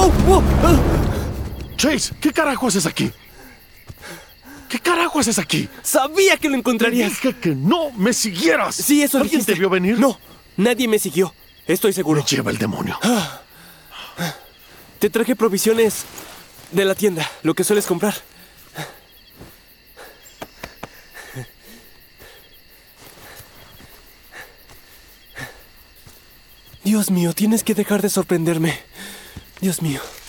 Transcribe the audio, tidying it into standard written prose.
Chase, ¿qué carajo haces aquí? ¿Qué carajo haces aquí? Sabía que lo Te encontrarías. dije que no me siguieras. Sí, eso ¿Alguien dijiste. te vio venir? No, nadie me siguió. Estoy seguro. Me lleva el demonio. Te traje provisiones de la tienda, lo que sueles comprar. Dios mío, tienes que dejar de sorprenderme. Dios mío.